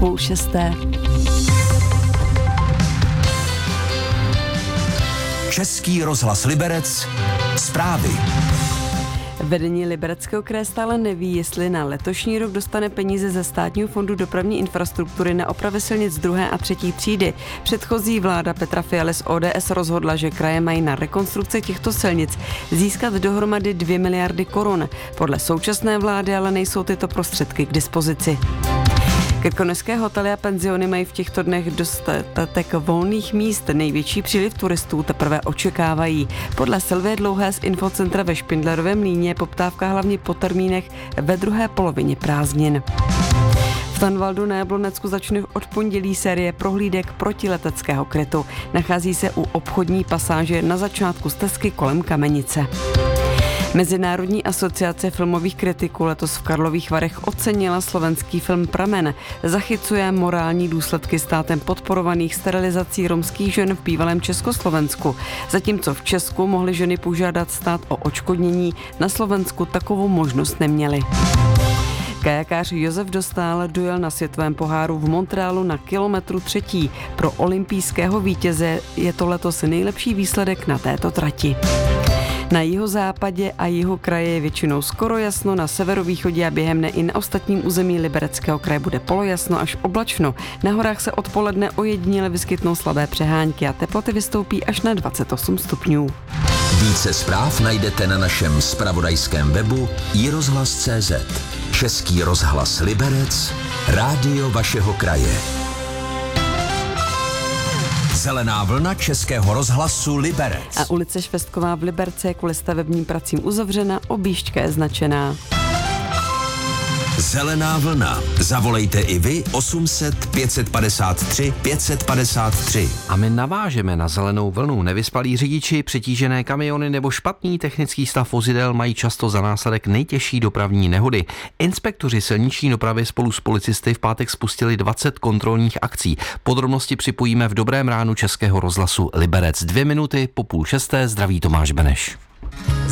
5:30. Český rozhlas Liberec, zprávy. Vedení Libereckého kraje stále neví, jestli na letošní rok dostane peníze ze Státního fondu dopravní infrastruktury na opravy silnic 2. a 3. třídy. Předchozí vláda Petra Fialy z ODS rozhodla, že kraje mají na rekonstrukci těchto silnic získat dohromady 2 miliardy korun. Podle současné vlády ale nejsou tyto prostředky k dispozici. Krkonošské hotely a penziony mají v těchto dnech dostatek volných míst. Největší příliv turistů teprve očekávají. Podle Sylvie Dlouhé z Infocentra ve Špindlerově Mlýně je poptávka hlavně po termínech ve druhé polovině prázdnin. V Tanvaldu na Jablonecku začne od pondělí série prohlídek protileteckého krytu. Nachází se u obchodní pasáže na začátku stezky kolem Kamenice. Mezinárodní asociace filmových kritiků letos v Karlových Varech ocenila slovenský film Pramen. Zachycuje morální důsledky státem podporovaných sterilizací romských žen v bývalém Československu. Zatímco v Česku mohly ženy požádat stát o odškodnění, na Slovensku takovou možnost neměly. Kajakář Josef Dostál dojel na světovém poháru v Montrealu na kilometru 3. Pro olympijského vítěze je to letos nejlepší výsledek na této trati. Na jihozápadě a jihu kraje je většinou skoro jasno, na severovýchodě a během dne i na ostatním území Libereckého kraje bude polojasno až oblačno. Na horách se odpoledne ojediněle vyskytnou slabé přehánky a teploty vystoupí až na 28 stupňů. Více zpráv najdete na našem zpravodajském webu iRozhlas.cz. Český rozhlas Liberec, rádio vašeho kraje. Zelená vlna Českého rozhlasu Liberec. A ulice Švestková v Liberci je kvůli stavebním pracím uzavřena, objížďka je značená. Zelená vlna. Zavolejte i vy 800 553 553. A my navážeme na zelenou vlnu. Nevyspalí řidiči, přetížené kamiony nebo špatný technický stav vozidel mají často za následek nejtěžší dopravní nehody. Inspektoři silniční dopravy spolu s policisty v pátek spustili 20 kontrolních akcí. Podrobnosti připojíme v dobrém ránu Českého rozhlasu Liberec. 2 minuty po 5:30. Zdraví Tomáš Beneš.